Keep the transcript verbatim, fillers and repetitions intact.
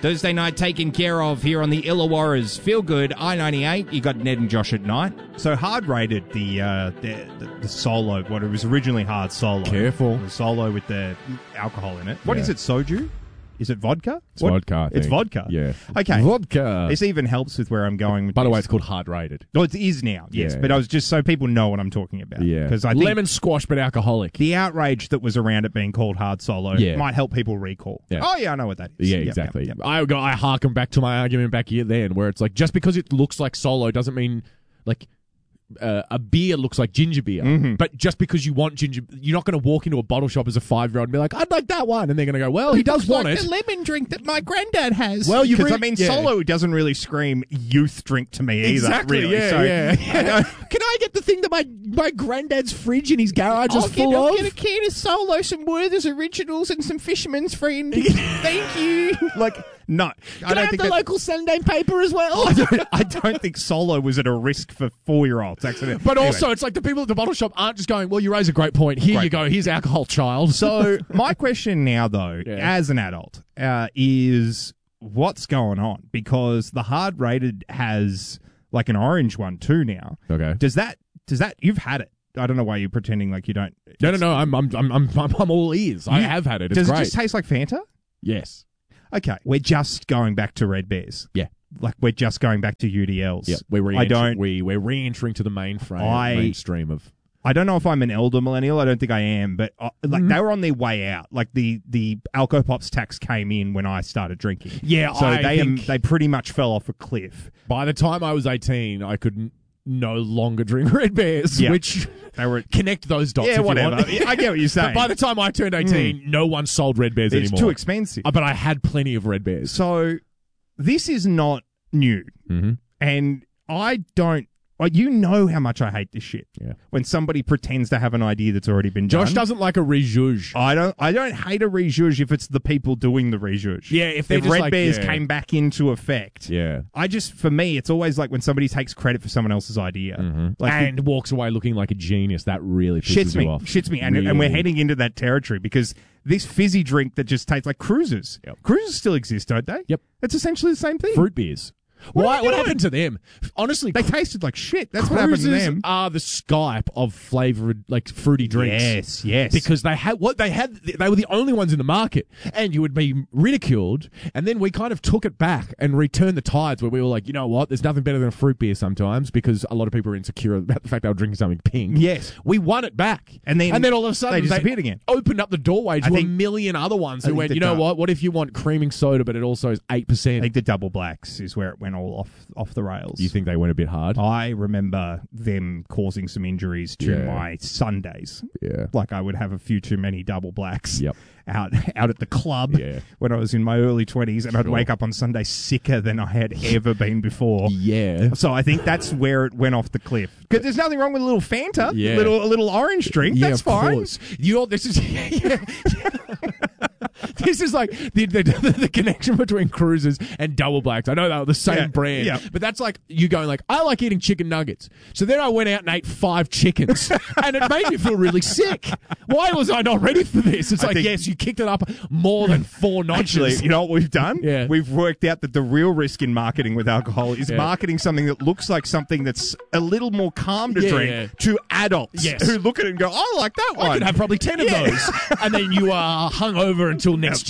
Thursday night taken care of here on the Illawarras. Feel good, I ninety-eight. You got Ned and Josh at night. So hard rated the, uh, the, the the solo, what it was originally hard solo. Careful. The solo with the alcohol in it. What Yeah. is it, soju? Is it vodka? It's What? vodka, I It's think. vodka? Yeah. Okay. Vodka. This even helps with where I'm going with By the this. way, it's called hard rated. Well, it is now, yes. Yeah. But I was just so people know what I'm talking about. Yeah. Because I think Lemon squash, but alcoholic. the outrage that was around it being called hard solo Yeah. might help people recall. Yeah. Oh, yeah, I know what that is. Yeah, Yep, exactly. yep, yep. I go. I harken back to my argument back here then, where it's like just because it looks like solo doesn't mean like uh, a beer looks like ginger beer. Mm-hmm. But just because you want ginger, you're not going to walk into a bottle shop as a five year old and be like, "I'd like that one," and they're going to go, "Well, he does want like it." the lemon drink that my granddad has. Well, you Because, re- I mean, yeah. solo doesn't really scream youth drink to me either. Exactly. Really. Yeah. So, yeah. Can I get the thing that my my granddad's fridge in his garage I'll is get, full I'll of? get a can of Solo, some Werther's Originals, and some Fisherman's Friend. Thank you. Like, no. I Can I, don't have think the that, local Sunday paper as well? I, don't, I don't think solo was at a risk for four-year-olds. Accidentally. But Anyway. also, it's like the people at the bottle shop aren't just going, well, you raise a great point. Here Great you go. Here's alcohol, child. So my question now, though, Yeah. as an adult, uh, is what's going on? Because the hard rated has like an orange one too now. Okay. Does that? Does that? You've had it. I don't know why you're pretending like you don't. No, no, no. I'm, I'm, I'm, I'm, I'm I'm all ears. I You- have had it. It's Does great. it just taste like Fanta? Yes. Okay, we're just going back to Red Bears. Yeah. Like we're just going back to U D Ls. Yeah. We're re- I don't. We we're re-entering to the mainframe, I- mainstream of. I don't know if I'm an elder millennial. I don't think I am, but uh, like Mm-hmm. they were on their way out. Like the the Alcopops tax came in when I started drinking. Yeah, so I they um, think- they pretty much fell off a cliff. By the time I was eighteen, I could n- no longer drink Red Bears, Yeah. which They were connect those dots. yeah, if you whatever. want. I get what you're saying. But by the time I turned eighteen, no one sold Red Bears it's anymore. too expensive. Uh, But I had plenty of Red Bears. So this is not new, Mm-hmm. and I don't. Like, you know how much I hate this shit. Yeah. When somebody pretends to have an idea that's already been done. Josh doesn't like a rejuge. I don't. I don't hate a rejuge if it's the people doing the rejuge. Yeah, if they're if just Red like- Bears yeah. came back into effect. Yeah. I just, for me, it's always like when somebody takes credit for someone else's idea. Like and walks away looking like a genius. That really pisses shits you me, off. shits me, and, and we're Really. heading into that territory because this fizzy drink that just tastes like cruisers. Yep. Cruisers still exist, don't they? Yep. It's essentially the same thing. Fruit beers. What are Why? we What doing? happened to them? Honestly, They tasted like shit. That's what happened to cruisers them. are the Skype of flavored, like fruity drinks. Yes, yes. Because they had what they had. They were the only ones in the market, and you would be ridiculed. And then we kind of took it back and returned the tides, where we were like, you know what? There's nothing better than a fruit beer sometimes, because a lot of people are insecure about the fact they were drinking something pink. Yes. we won it back, And then and then all of a sudden they disappeared again. Opened up the doorway to I think- a million other ones I who think went, the you know dark- what? What if you want creaming soda, but it also is eight I percent? think the double blacks is where it went all off off the rails. You think they went a bit hard? I remember them causing some injuries to Yeah. my Sundays. Yeah. Like I would have a few too many double blacks Yep. out out at the club Yeah. when I was in my early twenties, and I'd Sure. wake up on Sunday sicker than I had ever been before. Yeah. So I think that's where it went off the cliff. Because there's nothing wrong with a little Fanta, Yeah. little a little orange drink. Yeah, that's of fine. course. You know, this is yeah. This is like the, the the connection between cruisers and double blacks. I know they were the same Yeah, brand, yeah. but that's like you going like, I like eating chicken nuggets. So then I went out and ate five chickens, and it made me feel really sick. Why was I not ready for this? It's I like, think- yes, you kicked it up more than four notches. Actually, you know what we've done? Yeah. We've worked out that the real risk in marketing with alcohol is Yeah. marketing something that looks like something that's a little more calm to Yeah, drink yeah. to adults Yes. who look at it and go, I like that one. I could have probably ten of Yeah. those, and then you are hungover until next